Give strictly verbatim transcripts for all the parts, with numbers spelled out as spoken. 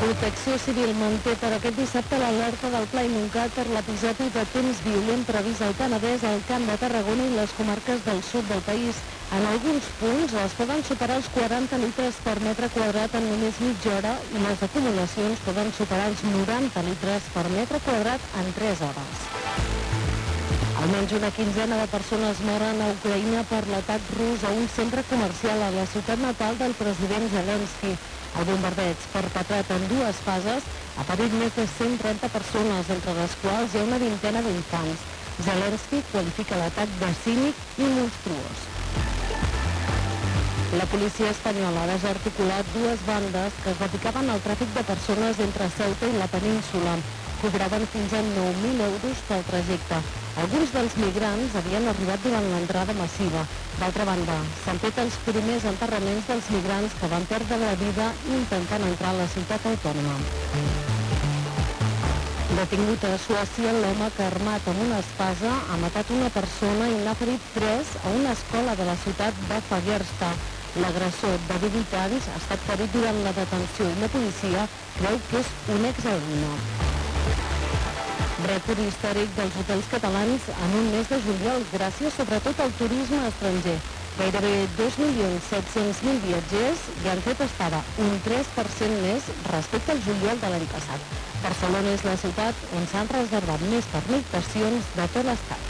Protecció Civil manté per aquest dissabte l'alerta del Pla Montgat per l'episodi de temps violent previst al Penedès, al Camp de Tarragona i les comarques del sud del país. En alguns punts es poden superar els quaranta litres per metre quadrat en només mitja hora i les acumulacions poden superar els noranta litres per metre quadrat en tres hores. Almenys una quinzena de persones moren a Ucraïna per l'atac rus a un centre comercial a la ciutat natal del president Zelensky. El bombardeig, perpetrat en dues fases, ha ferit més de cent trenta persones, entre les quals hi ha una vintena d'infants. Zelensky qualifica l'atac de cínic i monstruós. La policia espanyola ha desarticulat dues bandes que es dedicaven al tràfic de persones entre Ceuta i la península. Cobraven fins a nou mil euros pel trajecte. Alguns dels migrants havien arribat durant l'entrada massiva. D'altra banda, s'han fet els primers enterraments dels migrants que van perdre la vida intentant entrar a la ciutat autònoma. Detingut a Suècia l'home que, armat amb una espasa, ha matat una persona i n'ha ferit tres a una escola de la ciutat de Fagersta. L'agressor, de divuit anys, ha estat ferit durant la detenció i la policia creu que és un exalumne. Rècord històric dels hotels catalans en un mes de juliol, gràcies sobretot al turisme estranger. Gairebé dos milions set-cents mil viatgers hi han fet estada, un tres per cent més respecte al juliol de l'any passat. Barcelona és la ciutat on s'han reservat més pernoctacions de tot l'estat.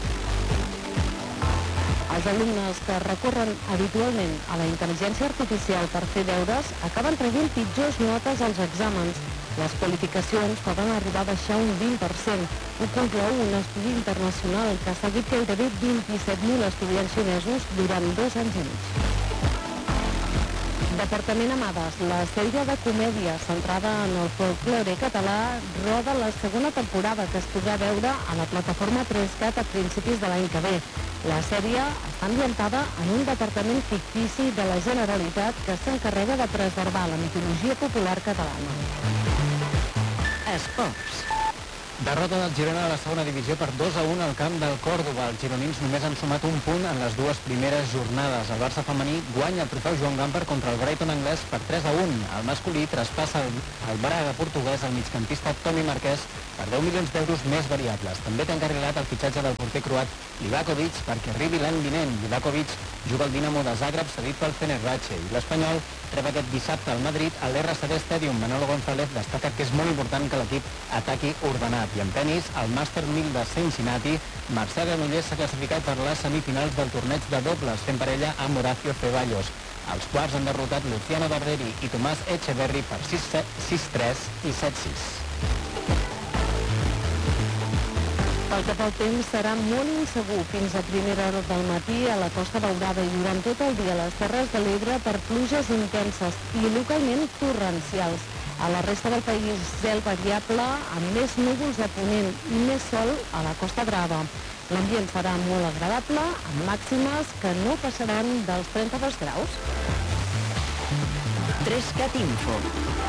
Els alumnes que recorren habitualment a la intel·ligència artificial per fer deures acaben traient pitjors notes als exàmens. Les qualificacions poden arribar a baixar un vint per cent. Ho conclou un estudi internacional que ha seguit gairebé vint-i-set mil estudiants xinesos durant dos anys i mig. Departament Amades, la sèrie de comèdia centrada en el folklore català, roda la segona temporada que es podrà veure a la plataforma tres cat a principis de l'any que ve. La sèrie està ambientada en un departament fictici de la Generalitat que s'encarrega de preservar la mitologia popular catalana. Esports. Derrota del Girona a la segona divisió per dos a un al camp del Còrdova. Els gironins només han sumat un punt en les dues primeres jornades. El Barça femení guanya el trofeu Joan Gamper contra el Brighton anglès per tres a un. El masculí traspassa el, el Braga portuguès al migcampista Tomi Marquès per deu milions d'euros més variables. També té encarrilat el fitxatge del porter croat Livakovic perquè arribi l'any vinent. Livakovic juga al Dinamo de Zagreb cedit pel Fenerbahçe i l'Espanyol rep aquest dissabte al Madrid a l'R C D Stadium. Manolo González destaca que és molt important que l'equip ataqui ordenat. I en tenis, al Màster mil de Cincinnati, Mercè Granollers s'ha classificat per les semifinals del torneig de dobles, fent parella amb Horacio Ceballos. Els quarts han derrotat Luciano Barreri i Tomàs Echeverri per sis tres i set sis. Pel que fa al temps, serà molt insegur fins a primera hora del matí a la Costa Daurada i durant tot el dia a les Terres de l'Ebre per pluges intenses i localment torrencials. A la resta del país, cel variable, amb més núvols de ponent i més sol a la Costa Brava. L'ambient serà molt agradable, amb màximes que no passaran dels trenta-dos graus. tres cat Info.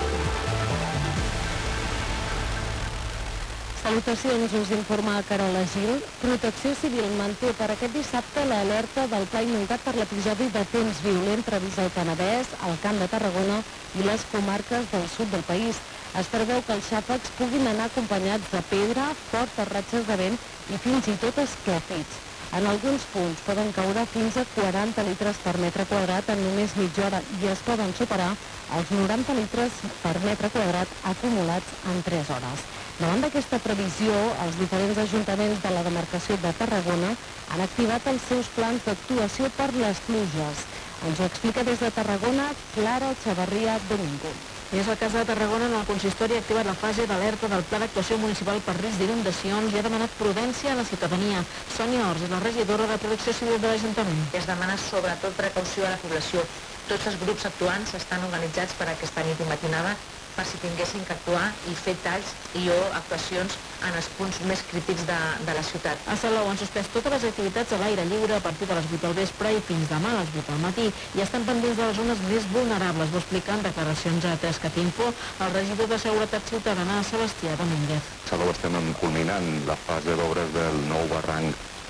Salutacions, us informa Carola Gil. Protecció Civil manté per aquest dissabte l'alerta del Pla Montgat per l'episodi de temps violent previst al Penedès, al Camp de Tarragona i les comarques del sud del país. Es preveu que els xàfecs puguin anar acompanyats de pedra, fortes ratxes de vent i fins i tot esclàfids. En alguns punts poden caure fins a quaranta litres per metre quadrat en només mitja hora i es poden superar els noranta litres per metre quadrat acumulats en tres hores. Davant d'aquesta previsió, els diferents ajuntaments de la demarcació de Tarragona han activat els seus plans d'actuació per les pluges. Ens ho explica des de Tarragona Clara Chavarria Domingo. És el cas de Tarragona, on el consistori ha activat la fase d'alerta del Pla d'Actuació Municipal per risc d'inundacions i ha demanat prudència a la ciutadania. Sònia Ors és la regidora de Protecció Civil de l'Ajuntament. Es demana sobretot precaució a la població. Tots els grups actuants estan organitzats per aquesta nit i matinada per si tinguessin que actuar i fer talls i o actuacions en els punts més crítics de, de la ciutat. A Salou han suspès totes les activitats a l'aire lliure a partir de les vuit del vespre i fins demà a les vuit del matí i estan pendents de les zones més vulnerables. Ho explica en declaracions a tres cat Info el regidor de Seguretat Ciutadana, Sebastià Domínguez. A Salou estem culminant la fase d'obres del nou barranc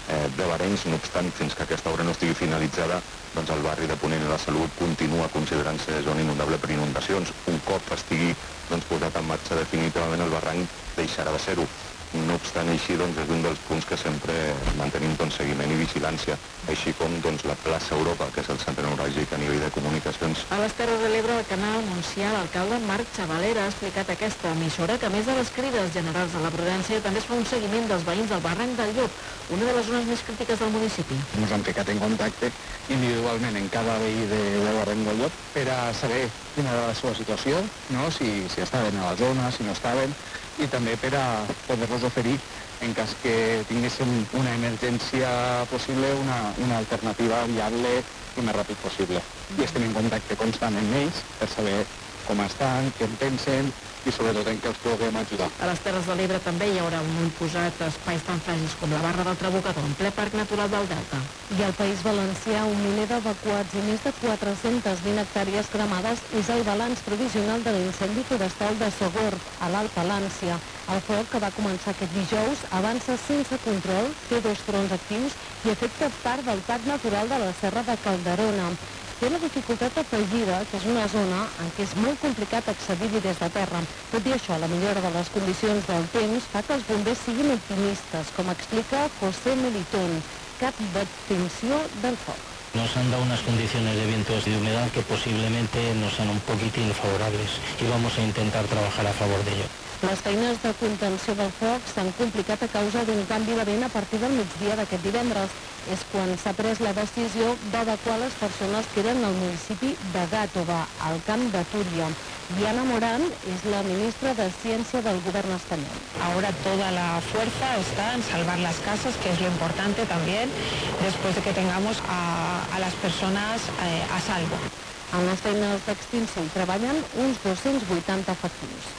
de Barenys. No obstant, fins que aquesta obra no estigui finalitzada, doncs el barri de Ponent i la Salut continua considerant-se zona inundable per inundacions. Un cop estigui doncs, posat en marxa definitivament, el barranc deixarà de ser-ho. No obstant així, doncs, és un dels punts que sempre mantenim doncs, seguiment i vigilància, així com doncs, la plaça Europa, que és el centre neuràlgic a nivell de comunicacions. A les Terres de l'Ebre, al Canal Montsià, l'alcalde Marc Xavalera ha explicat a aquesta emissora que, a més de les crides generals de la prudència, també es fa un seguiment dels veïns del barranc del Llop, una de les zones més crítiques del municipi. Ens hem ficat en contacte individualment en cada veí de, de barranc del Llop per a saber quina era la seva situació, no? si, si estaven a la zona, si no estaven, i també per a poder-los oferir, en cas que tinguéssim una emergència possible, una, una alternativa viable el més ràpid possible. I estem en contacte constant amb ells per saber com estan, què en pensen i sobretot en què els puguem ajudar. A les Terres de l'Ebre també hi haurà un ull posat a espais tan fràgils com la Barra del Trabucador, en ple Parc Natural del Delta. I al País Valencià, un miler d'evacuats i més de quatre-centes vint hectàrees cremades és el balanç provisional de l'incendi forestal de Sogorb, a l'Alt Palància. El foc, que va començar aquest dijous, avança sense control, té dos fronts actius i afecta part del parc natural de la Serra de Calderona. Té la dificultat afegida, que és una zona en què és molt complicat accedir-hi des de terra. Tot i això, la millora de les condicions del temps fa que els bombers siguin optimistes, com explica José Melitón, cap d'extinció del foc. Nos han dado unas condiciones de vientos y de humedad que posiblemente nos sean un poquitín favorables y vamos a intentar trabajar a favor de ello. Les feines de contenció del foc s'han complicat a causa d'un canvi de vent a partir del migdia d'aquest divendres. És quan s'ha pres la decisió d'evacuar les persones que eren al municipi de Gàtova, al camp de Túria. Diana Morán es la ministra de Ciència del Govern espanyol. Ahora toda la fuerza está en salvar las casas, que es lo importante también, después de que tengamos a, a las personas eh, a salvo. En les feines d'extinció hi treballen uns dos-cents vuitanta efectius.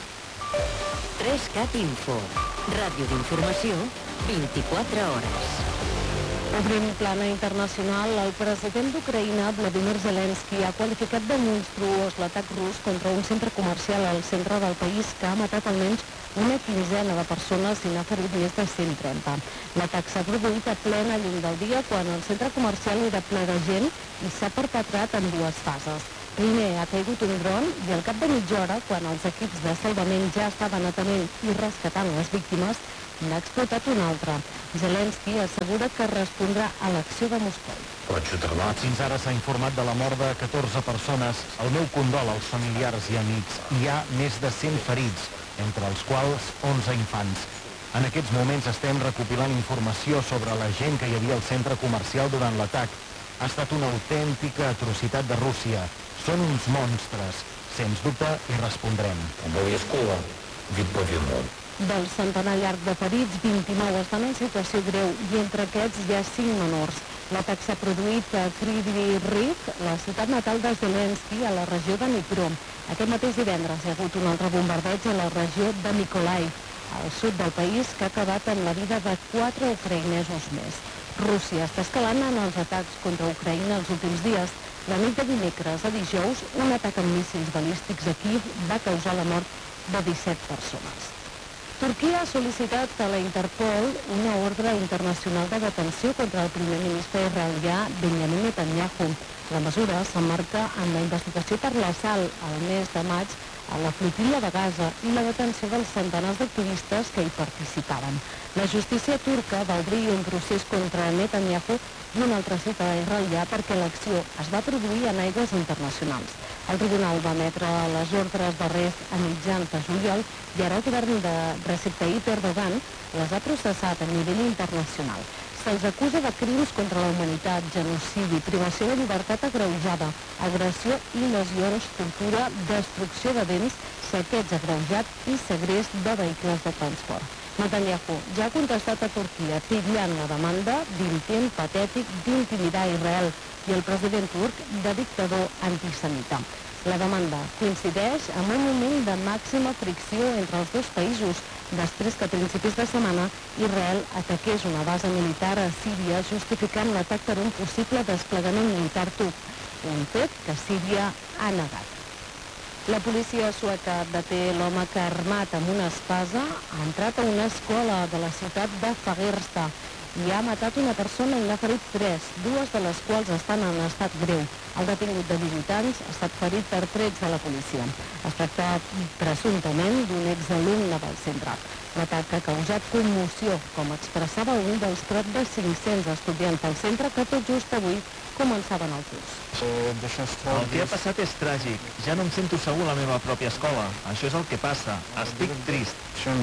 tres cat Info, ràdio d'informació, vint-i-quatre hores. Obrim plana internacional, el president d'Ucraïna, Vladimir Zelensky, ha qualificat de monstruós l'atac rus contra un centre comercial al centre del país que ha matat almenys una quinzena de persones i n'ha ferit més de cent trenta. L'atac s'ha produït a plena llum del dia quan el centre comercial era ple de gent i s'ha perpetrat en dues fases. Primer ha caigut un dron i al cap de mitja hora, quan els equips de salvament ja estaven atenent i rescatant les víctimes, n'ha explotat un altre. Zelensky assegura que respondrà a l'acció de Moscou. Fins ara s'ha informat de la mort de catorze persones. El meu condol als familiars i amics. Hi ha més de cent ferits, entre els quals onze infants. En aquests moments estem recopilant informació sobre la gent que hi havia al centre comercial durant l'atac. Ha estat una autèntica atrocitat de Rússia. Són uns monstres. Sens dubte hi respondrem. Del centenar llarg de ferits, vint-i-nou estan en situació greu i entre aquests hi ha cinc menors. L'atac s'ha produït a Kryvyi Rih, la ciutat natal de Zelensky, a la regió de Dnipro. Aquest mateix divendres hi ha hagut un altre bombardeig a la regió de Mykolaiv, al sud del país, que ha acabat amb la vida de quatre ucraïnesos més. Rússia està escalant en els atacs contra Ucraïna els últims dies. La nit de dimecres a dijous, un atac amb míssils balístics a Kíev va causar la mort de disset persones. Turquia ha sol·licitat a la Interpol una ordre internacional de detenció contra el primer ministre israelià Benjamin Netanyahu. La mesura s'emmarca en la investigació per l'assalt al mes de maig a la flotilla de Gaza i la detenció dels centenars d'activistes que hi participaven. La justícia turca va obrir un procés contra Netanyahu i un altre ciutadà israelià perquè l'acció es va produir en aigües internacionals. El tribunal va emetre les ordres d'arrest a mitjans de juliol i ara el govern de Recep Tayyip Erdogan les ha processat a nivell internacional. Se'ls acusa de crims contra la humanitat, genocidi, privació de llibertat agreujada, agressió i lesions, tortura, destrucció de béns, saqueig agreujat i segrest de vehicles de transport. Netanyahu ja ha contestat a Turquia titllant la demanda d'intent patètic d'intimidar Israel i el president turc de dictador antisemita. La demanda coincideix amb un moment de màxima fricció entre els dos països, després que a principis de setmana Israel ataqués una base militar a Síria justificant l'atac per un possible desplegament militar turc, un fet que Síria ha negat. La policia sueca deté l'home que, armat amb una espasa, ha entrat a una escola de la ciutat de Fagersta. i ha matat una persona i n'ha ferit tres, dues de les quals estan en estat greu. El detingut de divuit anys ha estat ferit per trets de la policia. Es tracta presumptament d'un exalumne del centre. L'atac ha causat commoció, com expressava un dels prop de cinc-cents estudiants del centre que tot just avui començaven el curs. El que ha passat és tràgic. Ja no em sento segur a la meva pròpia escola. Això és el que passa. Estic trist.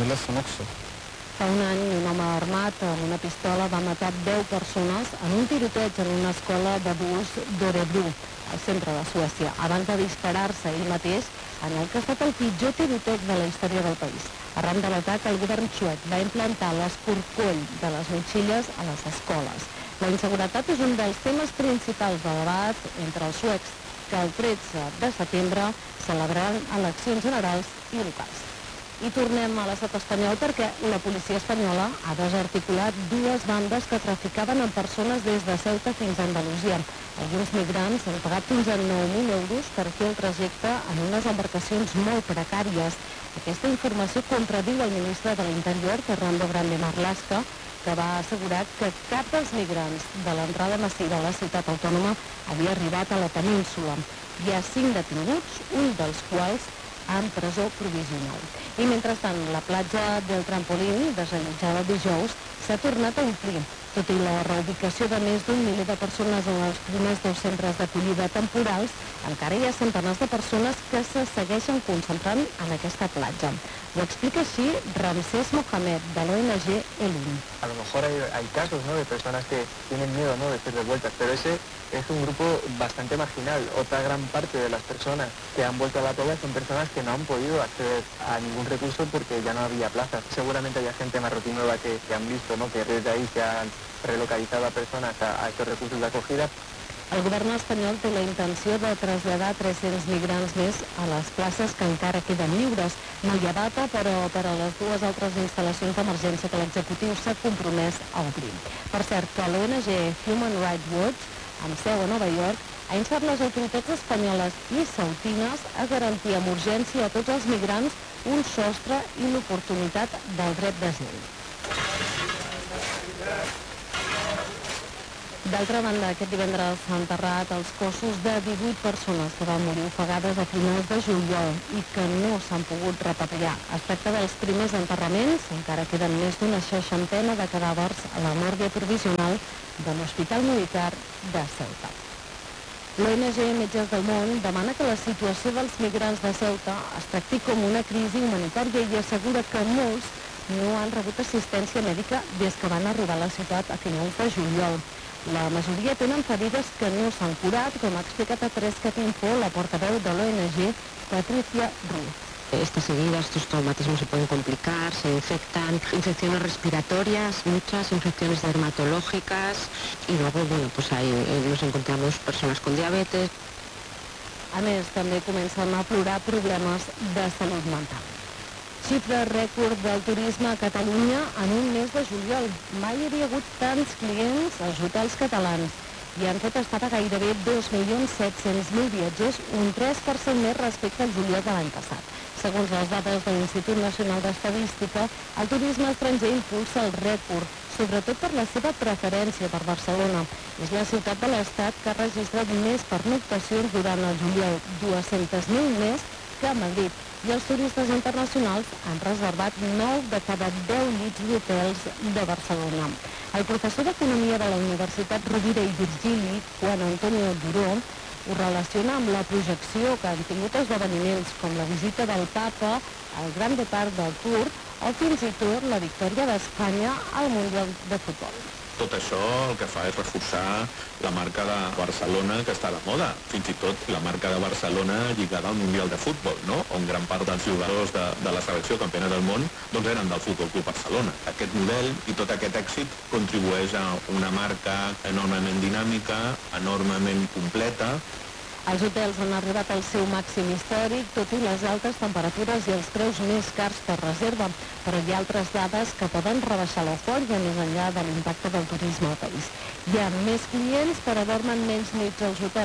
Fa un any, un home armat amb una pistola va matar deu persones en un tiroteig en una escola d'adults d'Örebro, al centre de Suècia, abans de disparar-se ell mateix en el que ha estat el pitjor tiroteig de la història del país. Arran de l'atac, el govern suec va implantar l'escorcoll de les motxilles a les escoles. La inseguretat és un dels temes principals de debat entre els suecs, que el tretze de setembre celebraran eleccions generals i locals. I tornem a l'estat espanyol perquè la policia espanyola ha desarticulat dues bandes que traficaven amb persones des de Ceuta fins a Andalusia. Alguns migrants han pagat fins a nou mil euros per fer el trajecte en unes embarcacions molt precàries. Aquesta informació contradiu el ministre de l'Interior, Fernando Grande Marlaska, que va assegurar que cap dels migrants de l'entrada massiva a la ciutat autònoma havia arribat a la península. Hi ha cinc detinguts, un dels quals en presó provisional. I mentrestant, la platja del Trampolín, desallotjada dijous, s'ha tornat a omplir. Tot i la reubicació de més d'un miler de persones en els primers dos centres d'acollida temporals, encara hi ha centenars de persones que se segueixen concentrant en aquesta platja. Ho explica així Ramsés Mohamed, de l'O N G Elun. A lo mejor hay, hay casos, ¿no?, de personas que tienen miedo, ¿no?, de ser devueltas, pero ese es un grupo bastante marginal. Otra gran parte de las personas que han vuelto a la playa son personas que no han podido acceder a ningún recurso porque ya no había plazas. Seguramente haya gente marroquí nueva que, que han visto, ¿no?, que desde ahí se han relocalizado a personas a, a estos recursos de acogida. El govern espanyol té la intenció de traslladar tres-cents migrants més a les places que encara queden lliures. No hi ha data, però per a les dues altres instal·lacions d'emergència que l'executiu s'ha compromès a obrir. Per cert, que l'O N G Human Rights Watch, amb seu a Nova York, ha instat les autoritats espanyoles i ceutines a garantir amb urgència a tots els migrants un sostre i l'oportunitat del dret d'asil. D'altra banda, aquest divendres s'han enterrat els cossos de divuit persones que van morir ofegades a finals de juliol i que no s'han pogut repatriar. Es tracta dels primers enterraments, encara queden més d'una seixantena de cadàvers a la morgue provisional de l'Hospital Militar de Ceuta. L'O N G Metges del Món demana que la situació dels migrants de Ceuta es tracti com una crisi humanitària i assegura que molts no han rebut assistència mèdica des que van arribar a la ciutat a finals de juliol. La majoria tenen ferides que no s'han curat, com ha explicat a tres cat info la portaveu de l'O N G, Patricia Ruiz. Estas heridas, estos traumatismos se pueden complicar, se infectan, infecciones respiratorias, muchas infecciones dermatológicas y luego, bueno, pues ahí nos encontramos personas con diabetes. A més, també comencen a aflorar problemes de salut mental. Xifra rècord del turisme a Catalunya en un mes de juliol. Mai hi havia hagut tants clients als hotels catalans i han fet estar a gairebé dos milions set-cents mil viatgers, un tres per cent més respecte al juliol de l'any passat. Segons les dades de l'Institut Nacional d'Estadística, el turisme estranger impulsa el rècord, sobretot per la seva preferència per Barcelona. És la ciutat de l'Estat que ha registrat més pernoctacions durant el juliol, dues-centes mil més que a Madrid, i els turistes internacionals han reservat nou de cada deu llits d'hotels de Barcelona. El professor d'Economia de la Universitat Rovira i Virgili, Juan Antonio Duró, ho relaciona amb la projecció que han tingut esdeveniments com la visita del Papa, el Gran Depart del Tour o fins i tot la victòria d'Espanya al Mundial de Futbol. Tot això el que fa és reforçar la marca de Barcelona, que està de moda. Fins i tot la marca de Barcelona lligada al Mundial de Futbol, no? On gran part dels jugadors de, de la selecció campionat del món doncs eren del Futbol Club Barcelona. Aquest model i tot aquest èxit contribueix a una marca enormement dinàmica, enormement completa. Els hotels han arribat al seu màxim històric, tot i les altes temperatures i els preus més cars per reserva, però hi ha altres dades que poden rebaixar l'eufòria més enllà de l'impacte del turisme al país. Hi ha més clients, però dormen menys nits als hotels.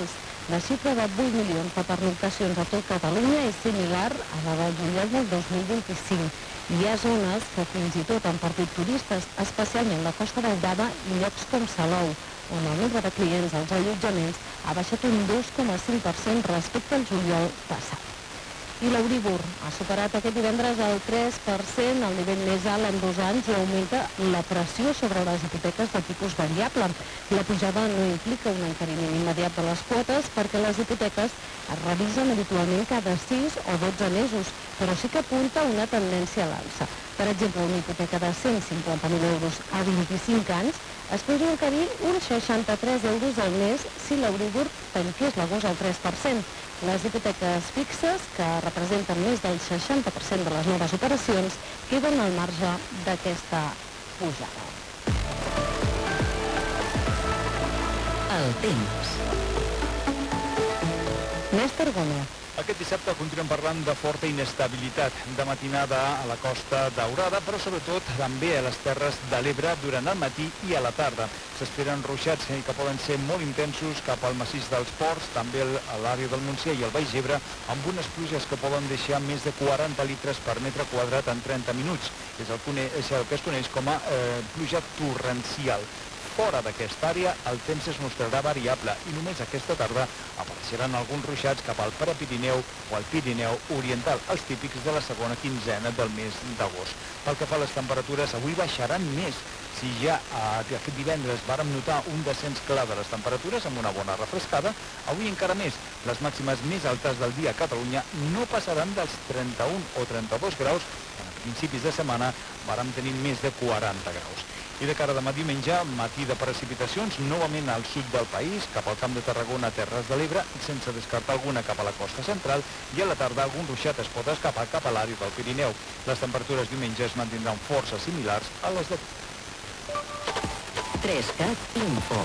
La xifra de vuit milions de pernoctacions a tot Catalunya és similar a la del juliol del dos mil vint-i-cinc. Hi ha zones que fins i tot han perdut turistes, especialment la Costa Daurada i llocs com Salou, on el nombre de clients als allotjaments ha baixat un dos coma cinc per cent respecte al juliol passat. I l'Euríbor ha superat aquest divendres el tres per cent, el nivell més alt en dos anys, i augmenta la pressió sobre les hipoteques de tipus variable. La pujada no implica un encariment immediat de les quotes perquè les hipoteques es revisen habitualment cada sis o dotze mesos, però sí que apunta una tendència a l'alça. Per exemple, una hipoteca de cent cinquanta mil euros a vint-i-cinc anys es podria encarir uns seixanta-tres euros al mes si l'Euríbor tanqués l'agost al tres per cent. Les hipoteques fixes, que representen més del seixanta per cent de les noves operacions, queden al marge d'aquesta pujada. El temps. Néstor Gómez. Aquest dissabte continuem parlant de forta inestabilitat de matinada a la Costa Daurada, però sobretot també a les Terres de l'Ebre durant el matí i a la tarda. S'esperen ruixats que poden ser molt intensos cap al massís dels Ports, també a l'àrea del Montsià i el Baix Ebre, amb unes pluges que poden deixar més de quaranta litres per metre quadrat en trenta minuts. És el, és el que es coneix com a eh, pluja torrencial. Fora d'aquesta àrea, el temps es mostrarà variable i només aquesta tarda apareixeran alguns ruixats cap al Prepirineu o al Pirineu Oriental, els típics de la segona quinzena del mes d'agost. Pel que fa a les temperatures, avui baixaran més. Si ja aquest divendres vàrem notar un descens clar de les temperatures amb una bona refrescada, avui encara més. Les màximes més altes del dia a Catalunya no passaran dels trenta-un o trenta-dos graus, quan a principis de setmana vàrem tenir més de quaranta graus. I de cara a demà diumenge, matí de precipitacions, novament al sud del país, cap al Camp de Tarragona, Terres de l'Ebre, sense descartar alguna cap a la costa central, i a la tarda algun ruixat es pot escapar cap a l'àrea del Pirineu. Les temperatures diumenge es mantindran força similars a les de... tres cat Info.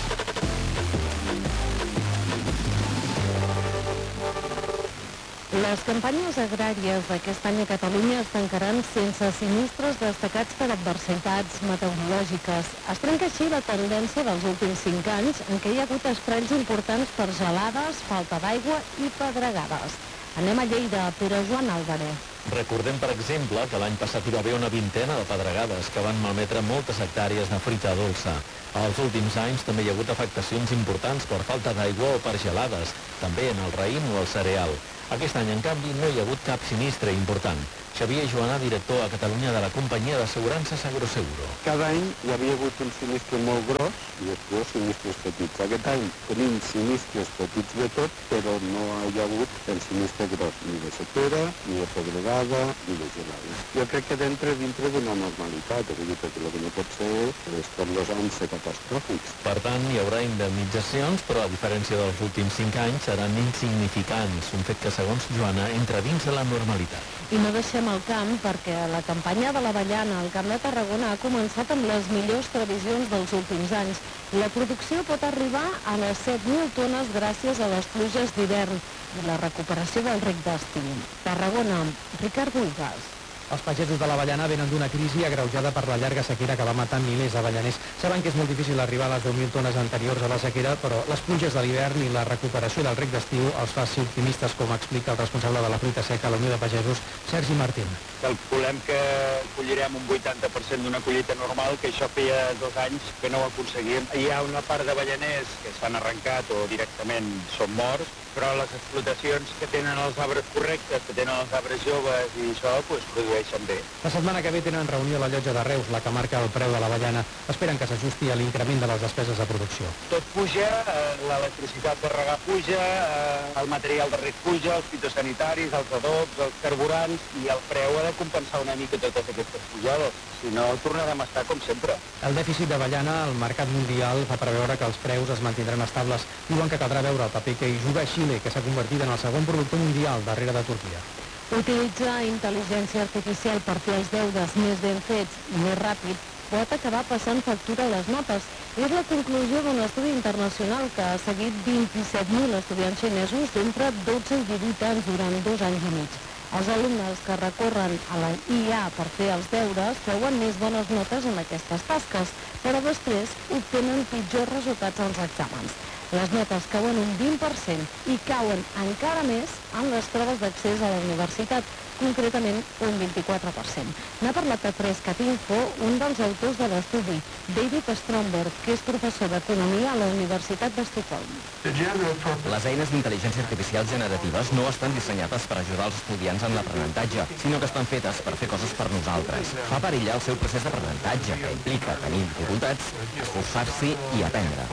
Les campanyes agràries d'aquest any a Catalunya es tancaran sense sinistres destacats per adversitats meteorològiques. Es trenca així la tendència dels últims cinc anys en què hi ha hagut estralls importants per gelades, falta d'aigua i pedregades. Anem a Lleida, Pere Joan Álvarez. Recordem, per exemple, que l'any passat hi va haver una vintena de pedregades que van malmetre moltes hectàrees de fruita dolça. Els últims anys també hi ha hagut afectacions importants per falta d'aigua o per gelades, també en el raïm o el cereal. Aquest any, en canvi, no hi ha hagut cap sinistre important. Xavier Joana, director a Catalunya de la companyia d'assegurances Agroseguro. Cada any hi havia hagut un sinistre molt gros i després sinistres petits. Aquest any tenim sinistres petits de tot, però no hi ha hagut el sinistre gros, ni de sequera, ni de pedregada, ni de gelades. Jo crec que d'entre dintre d'una normalitat, és a dir, perquè el que no pot ser és com els anys catastròfics. Per tant, hi haurà indemnitzacions, però a diferència dels últims cinc anys seran insignificants, un fet que, segons Joana, entra dins de la normalitat. I no deixem el camp perquè la campanya de l'avellana al Camp de Tarragona ha començat amb les millors previsions dels últims anys. La producció pot arribar a les set mil tones gràcies a les pluges d'hivern i la recuperació del rec d'estiu. Tarragona, Ricard Buigas. Els pagesos de l'avellana venen d'una crisi agreujada per la llarga sequera que va matar milers d'avellaners. Saben que és molt difícil arribar a les deu mil tones anteriors a la sequera, però les pluges de l'hivern i la recuperació del rec d'estiu els fa ser optimistes, com explica el responsable de la fruita seca a la Unió de Pagesos, Sergi Martín. Calculem que collirem un vuitanta per cent d'una collita normal, que això feia dos anys que no ho aconseguíem. Hi ha una part d'avellaners que s'han arrencat o directament són morts, però les explotacions que tenen els arbres correctes, que tenen els arbres joves i això, doncs produeixen bé. La setmana que ve tenen reunió a la llotja de Reus, la que marca el preu de l'avellana. Esperen que s'ajusti a l'increment de les despeses de producció. Tot puja, l'electricitat de regar puja, el material de reg puja, els fitosanitaris, els adobs, els carburants, i el preu ha de compensar una mica totes aquestes pujades. Si no, tornarem a estar com sempre. El dèficit d'avellana al mercat mundial fa preveure que els preus es mantindran estables. Diuen que caldrà veure el paper que hi juga Xile, que s'ha convertit en el segon productor mundial darrere de Turquia. Utilitzar intel·ligència artificial per fer els deures més ben fets i més ràpid pot acabar passant factura a les notes. És la conclusió d'un estudi internacional que ha seguit vint-i-set mil estudiants xinesos d'entre dotze i divuit anys durant dos anys i mig. Els alumnes que recorren a la I A per fer els deures treuen més bones notes en aquestes tasques, però després obtenen pitjors resultats als exàmens. Les notes cauen un vint per cent i cauen encara més en les proves d'accés a la universitat, concretament un vint-i-quatre per cent. N'ha parlat a Prescat Info un dels autors de l'estudi, David Stromberg, que és professor d'Economia a la Universitat d'Estocolm. Les eines d'intel·ligència artificial generatives no estan dissenyades per ajudar els estudiants en l'aprenentatge, sinó que estan fetes per fer coses per nosaltres. Fa perillar el seu procés d'aprenentatge, que implica tenir dificultats, esforçar-s'hi i aprendre.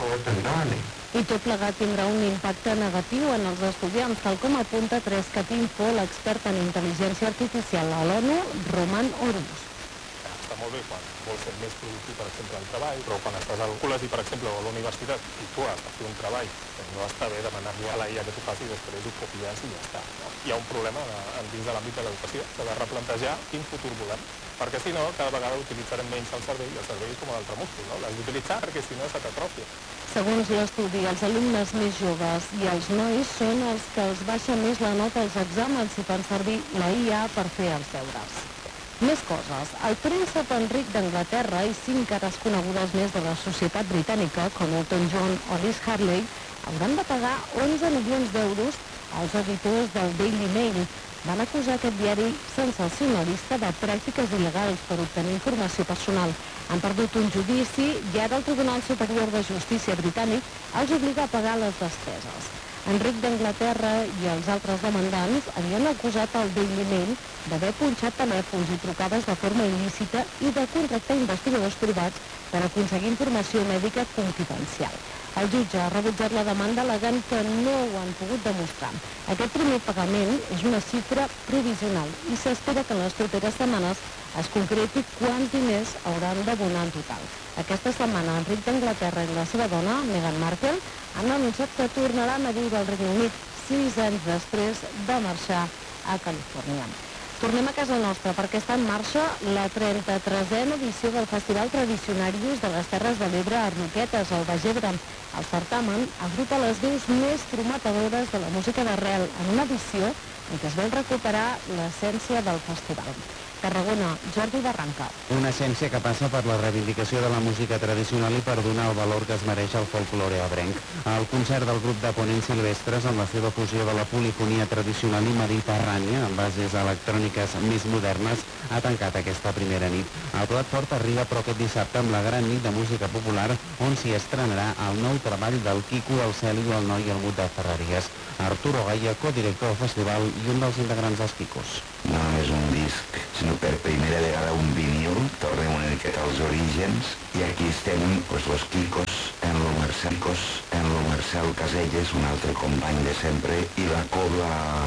I tot plegat tindrà un impacte negatiu en els estudiants, tal com apunta Prescat Info l'expert en intel·ligència artificial a l'ONU, Roman Orus. Està molt bé quan vols ser més productiu, per exemple, al treball, però quan estàs al col·legi, per exemple, o a la universitat, i tu has de fer un treball, no està bé demanar-li a la I A que t'ho faci i després ho copies i ja està. No? Hi ha un problema de, dins de l'àmbit de l'educació, s'ha de replantejar quin futur volem, perquè si no, cada vegada utilitzarem menys el cervell, i el cervell és com l'altre múscul, no? L'has d'utilitzar perquè si no se t'atrofia. Segons l'estudi, els alumnes més joves i els nois són els que els baixa més la nota als exàmens si fan servir la I A per fer els deures. Més coses. El príncep Enric d'Anglaterra i cinc cares conegudes més de la societat britànica, com Elton John o Liz Harley, hauran de pagar onze milions d'euros als editors del Daily Mail. Van acusar aquest diari sensacionalista de pràctiques il·legals per obtenir informació personal. Han perdut un judici i ara el Tribunal Superior de Justícia britànic els obliga a pagar les despeses. Enric d'Anglaterra i els altres demandants havien acusat el Daily Mail d'haver punxat telèfons i trucades de forma il·lícita i de contractar investigadors privats per aconseguir informació mèdica confidencial. El jutge ha rebutjat la demanda al·legant que no ho han pogut demostrar. Aquest primer pagament és una xifra provisional i s'espera que en les properes setmanes es concreti quants diners hauran d'abonar en total. Aquesta setmana, Enric d'Anglaterra i la seva dona, Meghan Markle, han anunciat que tornaran a viure al Regne Unit sis anys després de marxar a Califòrnia. Tornem a casa nostra perquè està en marxa la trenta-tresena edició del Festival Tradicionarius de les Terres de l'Ebre a Roquetes, al Baix Ebre. El certamen agrupa les veus més prometedores de la música d'arrel en una edició en què es vol recuperar l'essència del festival. Tarragona, Jordi Barranca. Una essència que passa per la reivindicació de la música tradicional i per donar el valor que es mereix al folklore ebrenc. El concert del grup de Ponents Silvestres, amb la seva fusió de la polifonia tradicional i mediterrània, amb bases electròniques més modernes, ha tancat aquesta primera nit. El plat fort arriba però aquest dissabte amb la gran nit de música popular, on s'hi estrenarà el nou treball del Quico, el Celi, el Noi i el Mut de Ferreries. Arturo Gaia, codirector del festival i un dels integrants dels Quicos. No només un disc, sinó per primera vegada un vinil, tornem una miqueta als orígens, i aquí estem, pues, los Quicos, en lo Marcel, en lo Marcel Caselles, un altre company de sempre, i la cobla